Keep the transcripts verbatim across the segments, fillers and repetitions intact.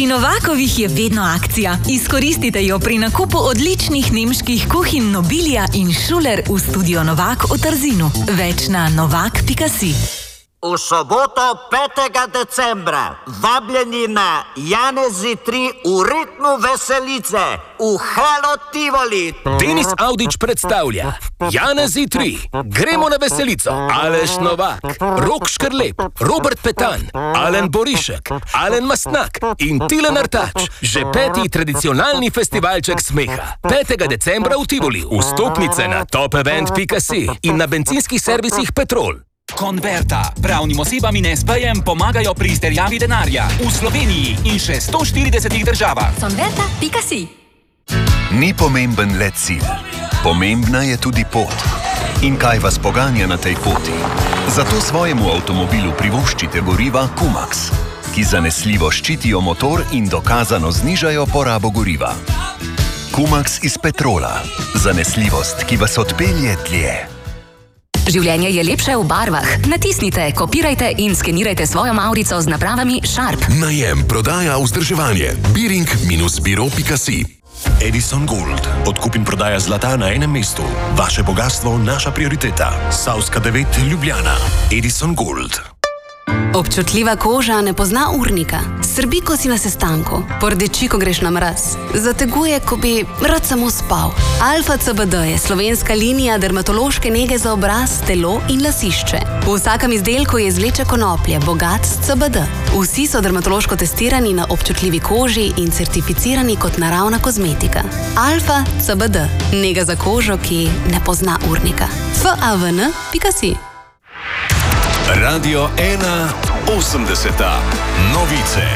Pri Novakovih je vedno akcija. Izkoristite jo pri nakupu odličnih nemških kuhinj Nobilia in Schuler v studio Novak v Trzinu. Več na novak pika si. V soboto petega decembra vabljeni na Janezi tri v ritmu veselice v Halo Tivoli. Denis Audić predstavlja Janezi tri. Gremo na veselico. Aleš Novak, Rok Škrlep, Robert Petan, Alen Borišek, Alen Mastnak in Tilen Artač. Že peti tradicionalni festivalček smeha. petega decembra v Tivoli. Vstopnice na top event pika si in na bencinskih servisih Petrol. Konverta. Pravnim osebam in es pejem pomagajo pri izterjavi denarja v Sloveniji in še sto štiridesetih državah. Konverta pika si. Ni pomemben le cilj. Pomembna je tudi pot. In kaj vas poganja na tej poti? Zato svojemu avtomobilu privoščite goriva Kumax, ki zanesljivo ščitijo motor in dokazano znižajo porabo goriva. Kumax iz Petrola. Zanesljivost, ki vas odpelje dlje. Življenje je lepše v barvah. Natisnite, kopirajte in skenirajte svojo mavrico z napravami Sharp. Najem, prodaja, vzdrževanje. biring dash biro pika si. Edison Gold. Odkup in prodaja zlata na enem mestu. Vaše bogatstvo, naša prioriteta. Savska devet, Ljubljana. Edison Gold. Občutljiva koža ne pozna urnika. Srbi, ko si na sestanku. Pordeči, ko greš na mraz. Zateguje, ko bi rad samo spal. Alfa C B D je slovenska linija dermatološke nege za obraz, telo in lasišče. V vsakem izdelku je izvleče konoplje, bogat s C B D. Vsi so dermatološko testirani na občutljivi koži in certificirani kot naravna kozmetika. Alfa C B D. Nega za kožo, ki ne pozna urnika. F A V N pika si. Radio ena osemdeseta. Novice.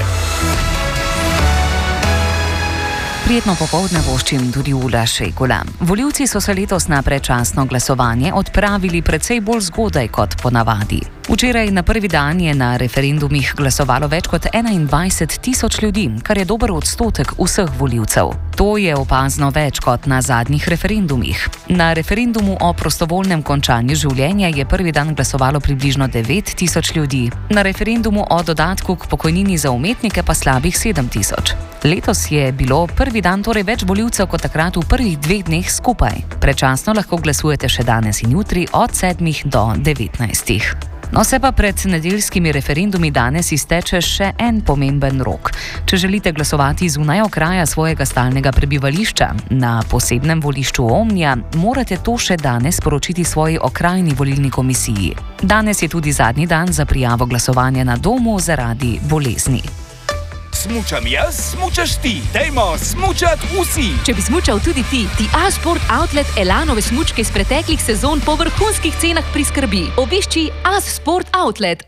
Prijetno popoldne voščim tudi Ula Šegula. Volivci so se letos na predčasno glasovanje odpravili precej bolj zgodaj kot ponavadi. Včeraj na prvi dan je na referendumih glasovalo več kot enaindvajset tisoč ljudi, kar je dober odstotek vseh volivcev. To je opazno več kot na zadnjih referendumih. Na referendumu o prostovoljnem končanju življenja je prvi dan glasovalo približno devet tisoč ljudi. Na referendumu o dodatku k pokojnini za umetnike pa slabih sedem tisoč. Letos je bilo prvi dan torej več volivcev kot takrat v prvih dveh dneh skupaj. Predčasno lahko glasujete še danes in jutri od sedmih do devetnajstih. No, se pa pred nedeljskimi referendumi danes izteče še en pomemben rok. Če želite glasovati zunaj okraja svojega stalnega prebivališča, na posebnem volišču Omnija, morate to še danes sporočiti svoji okrajni volilni komisiji. Danes je tudi zadnji dan za prijavo glasovanja na domu zaradi bolezni. Smučam jaz, smučaš ti. Dajmo smučat vsi. Če bi smučal tudi ti, ti A-Sport Outlet Elanove smučke iz preteklih sezon po vrhunskih cenah priskrbi. Obišči A-Sport Outlet.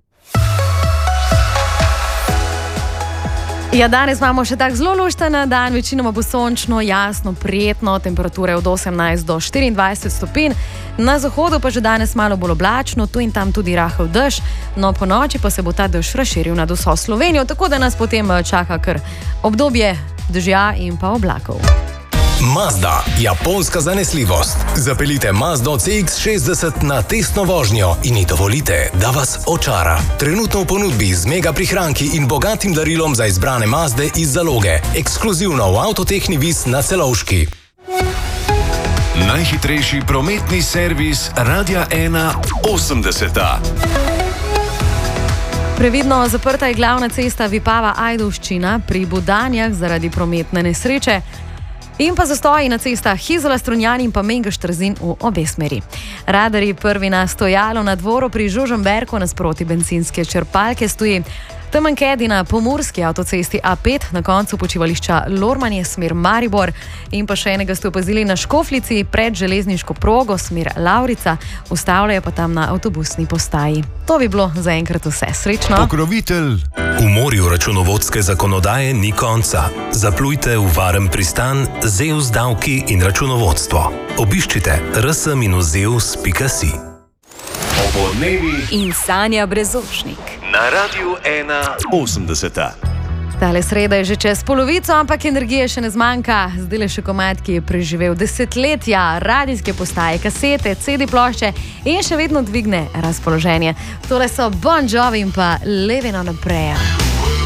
Ja, danes imamo še tak zelo lušten dan, večinoma bo sončno, jasno, prijetno, temperature od osemnajst do štiriindvajset stopinj. Na zahodu pa že danes malo bolj oblačno, tu in tam tudi rahel dež, no po noči pa se bo ta dež razširil nad vso Slovenijo, tako da nas potem čaka kar obdobje dežja in pa oblakov. Mazda, japonska zanesljivost. Zapeljite Mazdo C X šestdeset na testno vožnjo in ji dovolite, da vas očara. Trenutno v ponudbi z mega prihranki in bogatim darilom za izbrane Mazde iz zaloge. Ekskluzivno v Avtotehni Vis na Celovški. Najhitrejši prometni servis Radia ena osemdeseta. Previdno zaprta je glavna cesta Vipava-Ajdovščina pri Budanjah zaradi prometne nesreče. In pa zastoji na cestah Izola-Strunjan in pa Mengeš-Trzin v obe smeri. Radarji prvi na stojalo na dvoru pri Žužemberku nasproti bencinske črpalke stoji Temenkedi na pomurski avtocesti A pet na koncu počivališča Lormanje smer Maribor in pa še enega ste opazili na Škoflici pred železniško progo smer Lavrica, ustavljajo pa tam na avtobusni postaji. To bi bilo za enkrat vse. Srečno! Pokrovitelj! V morju računovodske zakonodaje ni konca. Zaplujte v varen pristan Zeus davki in računovodstvo. Obiščite r s minus zeus pika si. Opoldnevi in Sanja Brezošnik. Na Radiu ena osemdeseta. Tale sreda je že čez polovico, ampak energije še ne zmanjka. Zdaj le še komad, ki je preživel desetletja, radijske postaje, kasete, C D plošče in še vedno dvigne razpoloženje. Tole so Bon Jovi in pa Living on a Prayer.